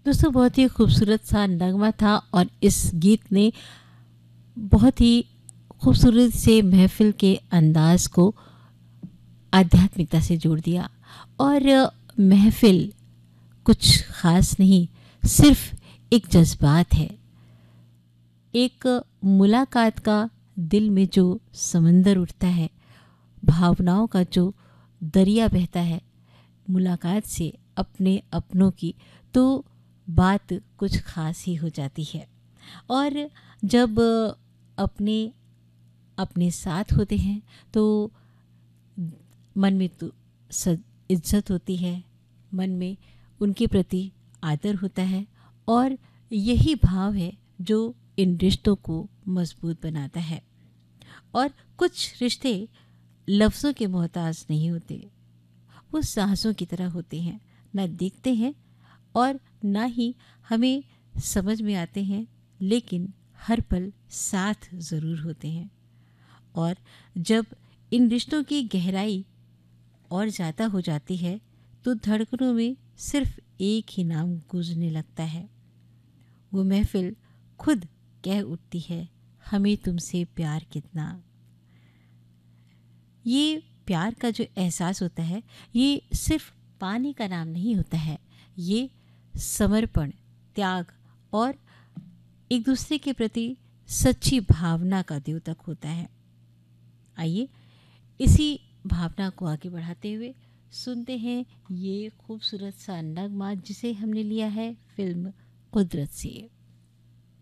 दोस्तों, बहुत ही खूबसूरत सा नगमा था और इस गीत ने बहुत ही खूबसूरत से महफ़िल के अंदाज़ को आध्यात्मिकता से जोड़ दिया। और महफ़िल कुछ ख़ास नहीं, सिर्फ़ एक जज़्बात है। एक मुलाकात का दिल में जो समंदर उठता है, भावनाओं का जो दरिया बहता है मुलाकात से अपने अपनों की, तो बात कुछ ख़ास ही हो जाती है। और जब अपने अपने साथ होते हैं तो मन में तो इज्जत होती है, मन में उनके प्रति आदर होता है। और यही भाव है जो इन रिश्तों को मजबूत बनाता है। और कुछ रिश्ते लफ्ज़ों के मोहताज नहीं होते, वो सांसों की तरह होते हैं, ना दिखते हैं और ना ही हमें समझ में आते हैं, लेकिन हर पल साथ ज़रूर होते हैं। और जब इन रिश्तों की गहराई और ज़्यादा हो जाती है तो धड़कनों में सिर्फ एक ही नाम गूंजने लगता है। वो महफिल खुद कह उठती है, हमें तुमसे प्यार कितना। ये प्यार का जो एहसास होता है, ये सिर्फ पाने का नाम नहीं होता है। ये समर्पण, त्याग और एक दूसरे के प्रति सच्ची भावना का द्योतक होता है। आइए इसी भावना को आगे बढ़ाते हुए सुनते हैं ये खूबसूरत सा नगमा जिसे हमने लिया है फिल्म कुदरत से।